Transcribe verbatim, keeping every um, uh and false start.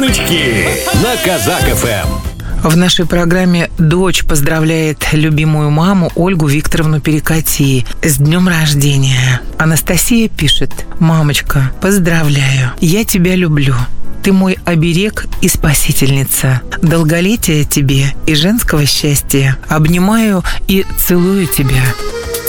Баночки на Казак эф эм. В нашей программе дочь поздравляет любимую маму Ольгу Викторовну Перекати с днем рождения. Анастасия пишет: «Мамочка, поздравляю, я тебя люблю. Ты мой оберег и спасительница. Долголетия тебе и женского счастья. Обнимаю и целую тебя».